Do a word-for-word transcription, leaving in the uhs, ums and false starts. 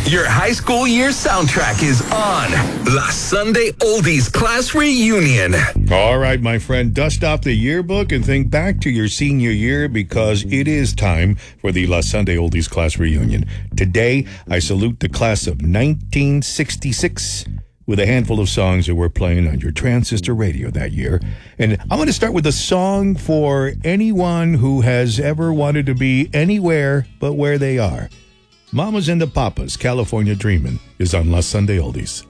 Your high school year soundtrack is on. La Sunday Oldies Class Reunion. All right, my friend, dust off the yearbook and think back to your senior year because it is time for the La Sunday Oldies Class Reunion. Today, I salute the class of nineteen sixty-six with a handful of songs that were playing on your transistor radio that year. And I'm going to start with a song for anyone who has ever wanted to be anywhere but where they are. Mamas and the Papas, California Dreamin' is on La Sunday Oldies.